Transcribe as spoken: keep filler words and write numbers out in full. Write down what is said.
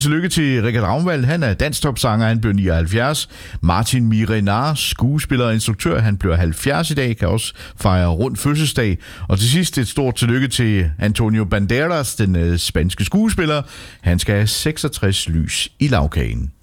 Tillykke til Richard Ragnvald, han er dansktopsanger, han blev nioghalvfjerds. Martin Mirenar, skuespiller og instruktør, han bliver halvfjerds i dag, kan også fejre rundt fødselsdag. Og til sidst et stort tillykke til Antonio Banderas, den spanske skuespiller. Han skal have seksogtres lys i lagkagen.